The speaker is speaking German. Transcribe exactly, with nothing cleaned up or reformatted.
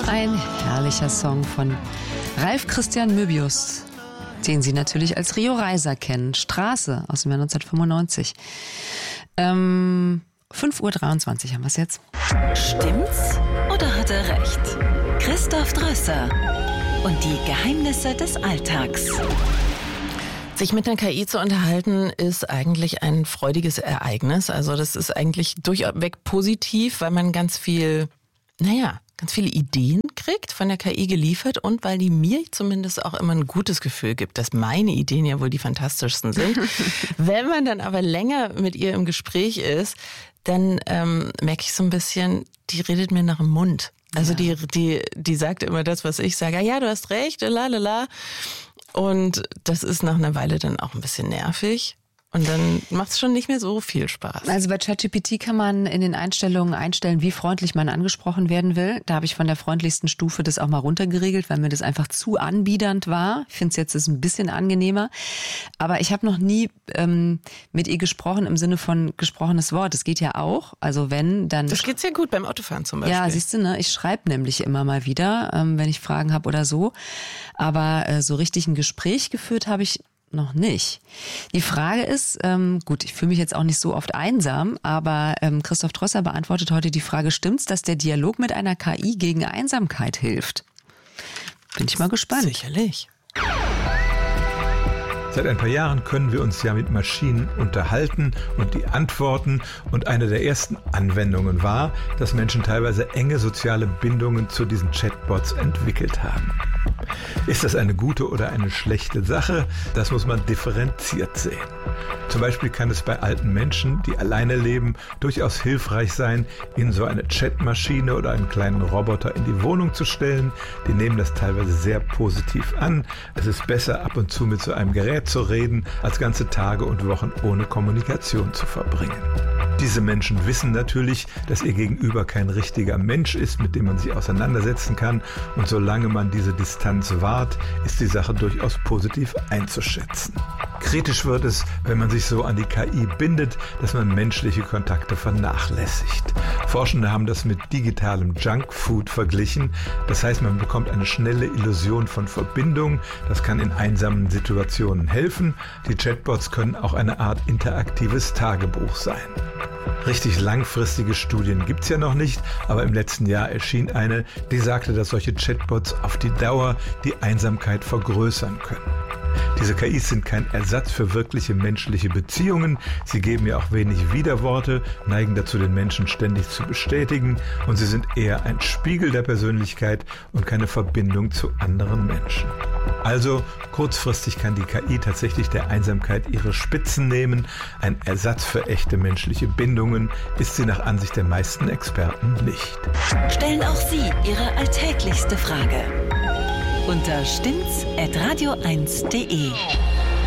Ein herrlicher Song von Ralf Christian Möbius, den Sie natürlich als Rio Reiser kennen. Straße aus dem Jahr neunzehnhundertfünfundneunzig. Ähm, fünf Uhr dreiundzwanzig haben wir es jetzt. Stimmt's oder hat er recht? Christoph Drösser und die Geheimnisse des Alltags. Sich mit einer K I zu unterhalten, ist eigentlich ein freudiges Ereignis. Also das ist eigentlich durchweg positiv, weil man ganz viel, naja, ganz viele Ideen kriegt, von der K I geliefert, und weil die mir zumindest auch immer ein gutes Gefühl gibt, dass meine Ideen ja wohl die fantastischsten sind. Wenn man dann aber länger mit ihr im Gespräch ist, dann ähm, merke ich so ein bisschen, die redet mir nach dem Mund. Also ja. die, die, die sagt immer das, was ich sage. Ja, du hast recht, lalala. Und das ist nach einer Weile dann auch ein bisschen nervig. Und dann macht es schon nicht mehr so viel Spaß. Also bei ChatGPT kann man in den Einstellungen einstellen, wie freundlich man angesprochen werden will. Da habe ich von der freundlichsten Stufe das auch mal runtergeregelt, weil mir das einfach zu anbiedernd war. Ich finde es jetzt ist ein bisschen angenehmer. Aber ich habe noch nie ähm, mit ihr gesprochen im Sinne von gesprochenes Wort. Das geht ja auch. Also wenn, dann... Das geht sehr gut beim Autofahren zum Beispiel. Ja, siehst du, ne? Ich schreibe nämlich immer mal wieder, ähm, wenn ich Fragen habe oder so. Aber äh, so richtig ein Gespräch geführt habe ich noch nicht. Die Frage ist, ähm, gut, ich fühle mich jetzt auch nicht so oft einsam, aber ähm, Christoph Drösser beantwortet heute die Frage, stimmt's, dass der Dialog mit einer K I gegen Einsamkeit hilft? Bin ich mal gespannt. Sicherlich. Seit ein paar Jahren können wir uns ja mit Maschinen unterhalten und die antworten. Und eine der ersten Anwendungen war, dass Menschen teilweise enge soziale Bindungen zu diesen Chatbots entwickelt haben. Ist das eine gute oder eine schlechte Sache? Das muss man differenziert sehen. Zum Beispiel kann es bei alten Menschen, die alleine leben, durchaus hilfreich sein, ihnen so eine Chatmaschine oder einen kleinen Roboter in die Wohnung zu stellen. Die nehmen das teilweise sehr positiv an. Es ist besser, ab und zu mit so einem Gerät zu reden, als ganze Tage und Wochen ohne Kommunikation zu verbringen. Diese Menschen wissen natürlich, dass ihr Gegenüber kein richtiger Mensch ist, mit dem man sich auseinandersetzen kann. Und solange man diese Distanz wahrt, ist die Sache durchaus positiv einzuschätzen. Kritisch wird es, wenn man sich so an die K I bindet, dass man menschliche Kontakte vernachlässigt. Forschende haben das mit digitalem Junkfood verglichen. Das heißt, man bekommt eine schnelle Illusion von Verbindung. Das kann in einsamen Situationen helfen. Die Chatbots können auch eine Art interaktives Tagebuch sein. Richtig langfristige Studien gibt es ja noch nicht, aber im letzten Jahr erschien eine, die sagte, dass solche Chatbots auf die Dauer die Einsamkeit vergrößern können. Diese K Is sind kein Ersatz für wirkliche menschliche Beziehungen. Sie geben ja auch wenig Widerworte, neigen dazu, den Menschen ständig zu bestätigen, und sie sind eher ein Spiegel der Persönlichkeit und keine Verbindung zu anderen Menschen. Also kurzfristig kann die K I tatsächlich der Einsamkeit ihre Spitzen nehmen. Ein Ersatz für echte menschliche Bindungen ist sie nach Ansicht der meisten Experten nicht. Stellen auch Sie Ihre alltäglichste Frage unter stimmt's at radio eins punkt de.